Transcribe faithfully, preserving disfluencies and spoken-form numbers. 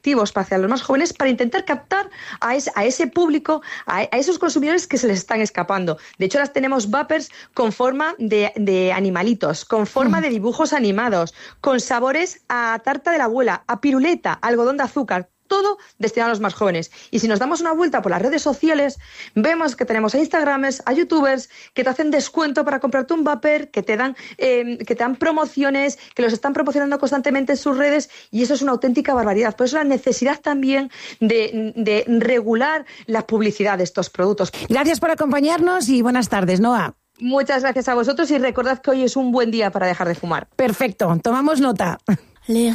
atractivos hacia los más jóvenes para intentar captar a ese, a ese público, a, a esos consumidores que se les están escapando. De hecho, las tenemos vapers con forma de, de animalitos, con forma mm. de dibujos animados, con sabores a tarta de la abuela, a piruleta, a algodón de azúcar, todo destinado a los más jóvenes. Y si nos damos una vuelta por las redes sociales, vemos que tenemos a Instagramers, a YouTubers, que te hacen descuento para comprarte un vapor, que te dan, eh, que te dan promociones, que los están promocionando constantemente en sus redes, y eso es una auténtica barbaridad. Por eso la necesidad también de, de regular la publicidad de estos productos. Gracias por acompañarnos y buenas tardes, Noa. Muchas gracias a vosotros y recordad que hoy es un buen día para dejar de fumar. Perfecto, tomamos nota.